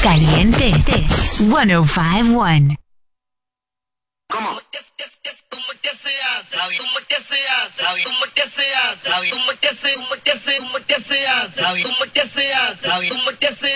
Caliente 1051. ¿Cómo? ¿Cómo es que se hace? ¿Cómo es que se hace? ¿Cómo es que se hace? ¿Cómo es que se hace? ¿Cómo es que se hace? ¿Cómo es que se hace? ¿Cómo es que se hace? ¿Cómo es que se